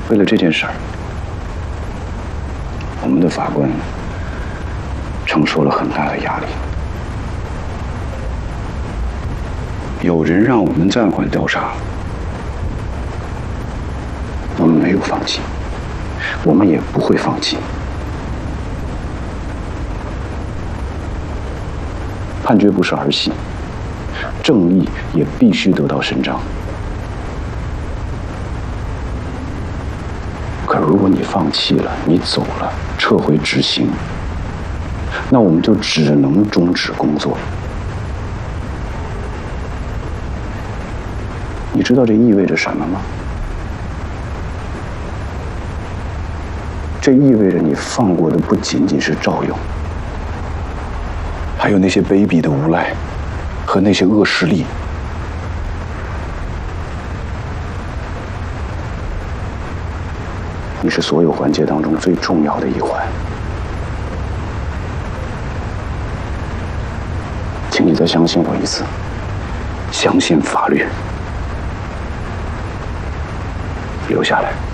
为了这件事儿，我们的法官承受了很大的压力。有人让我们暂缓调查，我们没有放弃，我们也不会放弃。判决不是儿戏，正义也必须得到伸张。可如果你放弃了，你走了，撤回执行，那我们就只能终止工作。你知道这意味着什么吗？这意味着你放过的不仅仅是赵勇，还有那些卑鄙的无赖和那些恶势力。你是所有环节当中最重要的一环，请你再相信我一次，相信法律，留下来。